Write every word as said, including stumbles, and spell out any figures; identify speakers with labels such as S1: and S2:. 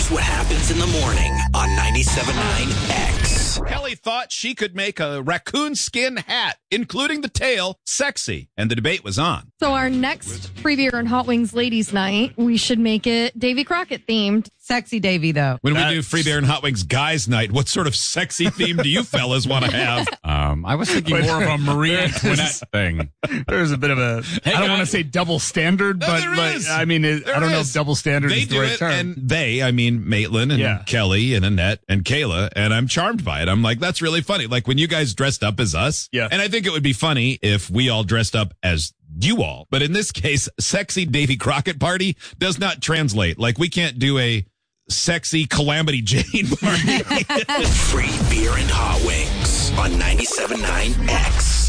S1: Here's what happens in the morning on ninety-seven point nine X.
S2: Kelly thought she could make a raccoon skin hat, including the tail, sexy, and the debate was on.
S3: So our next Free Beer and Hot Wings Ladies Night, we should make it Davy Crockett themed.
S4: Sexy Davy, though.
S2: When we do Free Beer and Hot Wings Guys Night, what sort of sexy theme do you fellas want to have?
S5: Um, I was thinking more of a Marie Antoinette thing.
S6: There's a bit of a,
S5: Hey,
S6: I don't
S5: guys.
S6: want to say double standard,
S2: No,
S6: but
S2: there
S6: like,
S2: is.
S6: I mean, it,
S2: There
S6: I don't know
S2: is.
S6: if double standard
S2: They
S6: is the
S2: do
S6: right
S2: it,
S6: term.
S2: and they, I mean, Maitland and
S6: Yeah.
S2: Kelly and Annette and Kayla, and I'm charmed by it. I'm like, that's really funny. Like when you guys dressed up as us.
S6: Yeah.
S2: And I think it would be funny if we all dressed up as you all. But in this case, sexy Davy Crockett party does not translate. Like we can't do a sexy Calamity Jane party.
S1: Free Beer and Hot Wings on ninety-seven point nine X.